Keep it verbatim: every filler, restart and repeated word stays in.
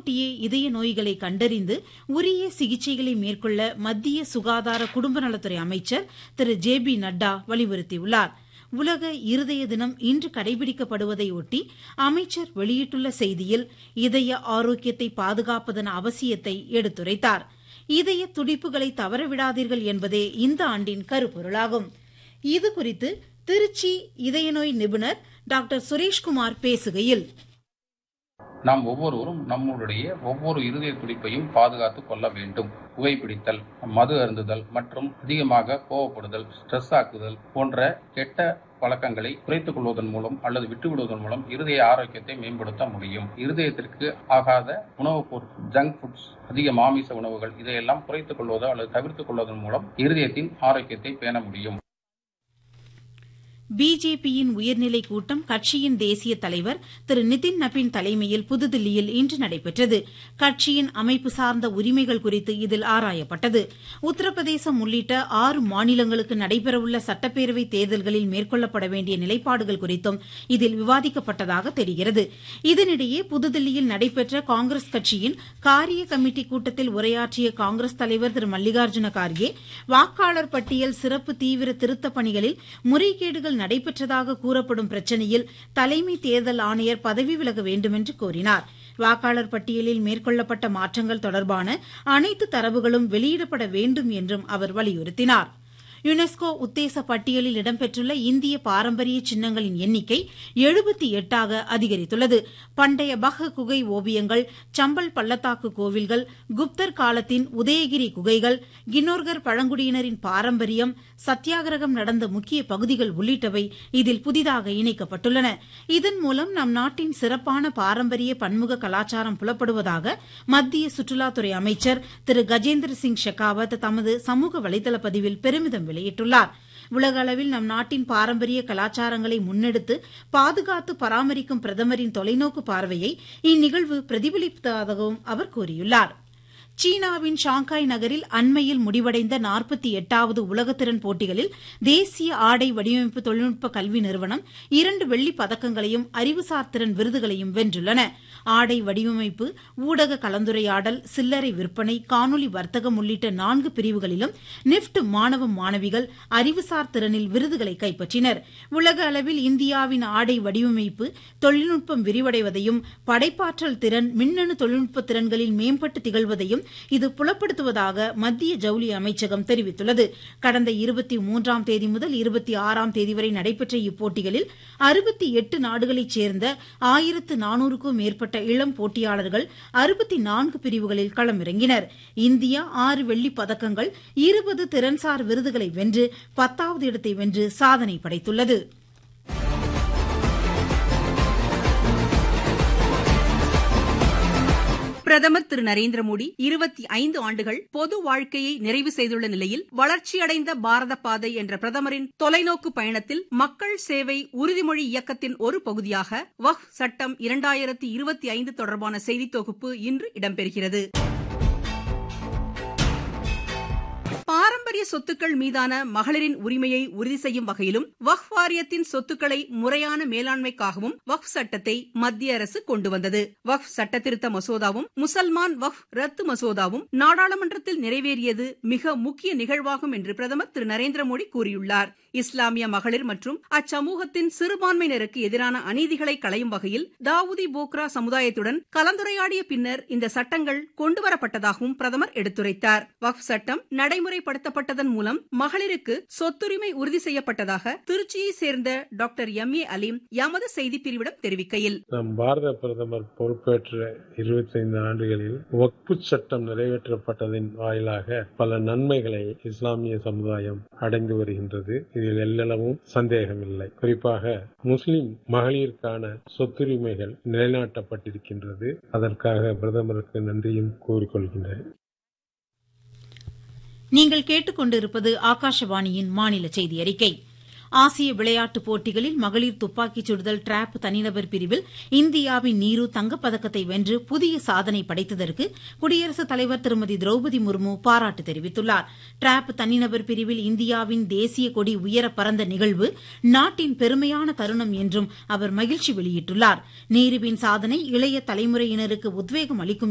முன்கூட்டியே இதய நோய்களை கண்டறிந்து உரிய சிகிச்சைகளை மேற்கொள்ள மத்திய சுகாதார குடும்ப நலத்துறை அமைச்சர் திரு ஜே பி நட்டா வலியுறுத்தியுள்ளார். உலக இருதய தினம் இன்று கடைபிடிக்கப்படுவதையொட்டி அமைச்சர் வெளியிட்டுள்ள செய்தியில் இதய ஆரோக்கியத்தை பாதுகாப்பதன் அவசியத்தை எடுத்துரைத்தார். இதய துடிப்புகளை தவறவிடாதீர்கள் என்பதே இந்த ஆண்டின் கருப்பொருளாகும். இதுகுறித்து திருச்சி இதய நோய் நிபுணர் டாக்டர் சுரேஷ்குமார் பேசுகையில், நாம் ஒவ்வொருவரும் நம்முடைய ஒவ்வொரு இருதய துடிப்பையும் பாதுகாத்துக் கொள்ள வேண்டும். புகைப்பிடித்தல், மது அருந்துதல் மற்றும் அதிகமாக கோவப்படுதல், ஸ்ட்ரெஸ் ஆக்குதல் போன்ற கெட்ட பழக்கங்களை குறைத்துக் கொள்வதன் மூலம் அல்லது விட்டுவிடுவதன் மூலம் இருதய ஆரோக்கியத்தை மேம்படுத்த முடியும். இருதயத்திற்கு ஆகாத உணவுப் பொருட்கள், ஜங்க் ஃபுட்ஸ், அதிக மாமிச உணவுகள் இதையெல்லாம் குறைத்துக் கொள்வதோ அல்லது தவிர்த்துக் கொள்வதன் மூலம் இருதயத்தின் ஆரோக்கியத்தை பேண முடியும். பிஜேபியின் உயர்நிலை கூட்டம் கட்சியின் தேசிய தலைவர் திரு நிதின் நபீன் தலைமையில் புதுதில்லியில் இன்று நடைபெற்றது. கட்சியின் அமைப்பு சார்ந்த உரிமைகள் குறித்து இதில் ஆராயப்பட்டது. உத்தரப்பிரதேசம் உள்ளிட்ட ஆறு மாநிலங்களுக்கு நடைபெறவுள்ள சட்டப்பேரவை தேர்தல்களில் மேற்கொள்ளப்பட வேண்டிய நிலைப்பாடுகள் குறித்தும் இதில் விவாதிக்கப்பட்டதாக தெரிகிறது. இதனிடையே புதுதில்லியில் நடைபெற்ற காங்கிரஸ் கட்சியின் காரிய கமிட்டி கூட்டத்தில் உரையாற்றிய காங்கிரஸ் தலைவர் திரு மல்லிகார்ஜுன கார்கே, வாக்காளர் பட்டியல் சிறப்பு தீவிர திருத்தப் பணிகளில் முறைகேடுகள் நடைபெற்றதாக கூறப்படும் பிரச்சினையில் தலைமை தேர்தல் ஆணையர் பதவி விலக வேண்டும் என்று கோரினார். வாக்காளர் பட்டியலில் மேற்கொள்ளப்பட்ட மாற்றங்கள் தொடர்பான அனைத்து தரவுகளும் வெளியிடப்பட வேண்டும் என்றும் அவர் வலியுறுத்தினார். யுனெஸ்கோ உத்தேச பட்டியலில் இடம்பெற்றுள்ள இந்திய பாரம்பரிய சின்னங்களின் எண்ணிக்கை எழுபத்தி எட்டாக அதிகரித்துள்ளது. பண்டைய பஹ் குகை ஓவியங்கள், சம்பல் பள்ளத்தாக்கு கோவில்கள், குப்தர் காலத்தின் உதயகிரி குகைகள், கின்னோர்கர் பழங்குடியினரின் பாரம்பரியம், சத்தியாகிரகம் நடந்த முக்கிய பகுதிகள் உள்ளிட்டவை இதில் புதிதாக இணைக்கப்பட்டுள்ளன. இதன் மூலம் நம் நாட்டின் சிறப்பான பாரம்பரிய பன்முக கலாச்சாரம் புலப்படுவதாக மத்திய சுற்றுலாத்துறை அமைச்சர் திரு கஜேந்திர சிங் ஷெகாவத் தமது சமூக வலைதள பதிவில் பெருமிதம் வெளியிட்டுள்ளார். உலக அளவில் நம் நாட்டின் பாரம்பரிய கலாச்சாரங்களை முன்னெடுத்து பாதுகாத்து பராமரிக்கும் பிரதமரின் தொலைநோக்கு பார்வையை இந்நிகழ்வு பிரதிபலிப்பதாகவும் அவர் கூறியுள்ளார். சீனாவின் ஷாங்காய் நகரில் அண்மையில் முடிவடைந்த நாற்பத்தி எட்டாவது உலகத்திறன் போட்டிகளில் தேசிய ஆடை வடிவமைப்பு தொழில்நுட்ப கல்வி நிறுவனம் இரண்டு வெள்ளிப் பதக்கங்களையும் அறிவுசார் திறன் விருதுகளையும் வென்றுள்ளன. ஆடை வடிவமைப்பு, ஊடக கலந்துரையாடல், சில்லறை விற்பனை, காணொலி வர்த்தகம் உள்ளிட்ட நான்கு பிரிவுகளிலும் நிப்ட் மாணவ மாணவிகள் அறிவுசார் திறனில் விருதுகளை கைப்பற்றினர். உலக அளவில் இந்தியாவின் ஆடை வடிவமைப்பு தொழில்நுட்பம் விரிவடைவதையும் படைப்பாற்றல் திறன், மின்னணு தொழில்நுட்ப திறன்களில் மேம்பட்டு திகழ்வதையும் இது புலப்படுத்துவதாக மத்திய ஜவுளி அமைச்சகம் தெரிவித்துள்ளது. கடந்த இருபத்தி மூன்றாம் தேதி முதல் இருபத்தி ஆறாம் தேதி வரை நடைபெற்ற இப்போட்டிகளில் அறுபத்தி எட்டு நாடுகளைச் சேர்ந்த ஆயிரத்து நானூறுக்கும் மேற்பட்ட இளம் போட்டியாளர்கள் அறுபத்தி நான்கு பிரிவுகளில் களமிறங்கினர். இந்தியா ஆறு வெள்ளிப் பதக்கங்கள், இருபது திறன்சார் விருதுகளை வென்று பத்தாவது இடத்தை வென்று சாதனை படைத்துள்ளது. பிரதமர் திரு நரேந்திர மோடி இருபத்தி ஐந்து ஆண்டுகள் பொது வாழ்க்கையை நிறைவு செய்துள்ள நிலையில் வளர்ச்சியடைந்த பாரத பாதை என்ற பிரதமரின் தொலைநோக்கு பயணத்தில் மக்கள் சேவை உறுதிமொழி இயக்கத்தின் ஒரு பகுதியாக வக்ஃப் சட்டம் இரண்டாயிரத்தி இருபத்தி ஐந்து தொடர்பான செய்தி தொகுப்பு இன்று இடம்பெறுகிறது. பாரம்பரிய சொத்துக்கள் மீதான மகளிரின் உரிமையை உறுதி செய்யும் வகையிலும் வக்ஃப் வாரியத்தின் சொத்துக்களை முறையான மேலாண்மைக்காகவும் வக்ஃப் சட்டத்தை மத்திய அரசு கொண்டு வந்தது. வக்ஃப் சட்டத்திருத்த மசோதாவும் முசல்மான் வக்ஃப் ரத்து மசோதாவும் நாடாளுமன்றத்தில் நிறைவேறியது மிக முக்கிய நிகழ்வாகும் என்று பிரதமர் திரு நரேந்திர மோடி கூறியுள்ளார். இஸ்லாமிய மகளிர் மற்றும் அச்சமூகத்தின் சிறுபான்மையினருக்கு எதிரான அநீதிகளை களையும் வகையில் தாவூதி போக்ரா சமுதாயத்துடன் கலந்துரையாடிய பின்னர் இந்த சட்டங்கள் கொண்டுவரப்பட்டதாகவும் பிரதமர் எடுத்துரைத்தார். வக்ஃப் சட்டம் நடைமுறைப்படுத்தப்பட்டதன் மூலம் மகளிருக்கு சொத்துரிமை உறுதி செய்யப்பட்டதாக திருச்சியை சேர்ந்த டாக்டர் எம் ஏ அலீம் எமது செய்திப்பிரிவிடம் தெரிவிக்கையில், நம் பாரத பிரதமர் பொறுப்பேற்ற இருபத்தி ஐந்து ஆண்டுகளில் வக்ஃபு சட்டம் நிறைவேற்றப்பட்டதன் வாயிலாக பல நன்மைகளை இஸ்லாமிய சமுதாயம் அடைந்து வருகின்றது. இதில் எல்லளவும் சந்தேகமில்லை. குறிப்பாக முஸ்லிம் மகளிருக்கான சொத்துரிமைகள் நிலைநாட்டப்பட்டிருக்கின்றது. அதற்காக பிரதமருக்கு நன்றியும் கூறிக்கொள்கின்றேன். நீங்கள் கேட்டுக்கொண்டிருப்பது ஆகாஷவாணியின் மாநில செய்தி அறிக்கை. ஆசிய விளையாட்டுப் போட்டிகளில் மகளிர் துப்பாக்கிச் சுடுதல் டிராப் தனிநபர் பிரிவில் இந்தியாவின் நீரு தங்கப்பதக்கத்தை வென்று புதிய சாதனை படைத்ததற்கு குடியரசுத் தலைவர் திருமதி திரௌபதி முர்மு பாராட்டு தெரிவித்துள்ளார். டிராப் தனிநபர் பிரிவில் இந்தியாவின் தேசிய கொடி உயர பறந்த நிகழ்வு நாட்டின் பெருமையான தருணம் என்றும் அவர் மகிழ்ச்சி வெளியிட்டுள்ளார். நீருவின் சாதனை இளைய தலைமுறையினருக்கு உத்வேகம் அளிக்கும்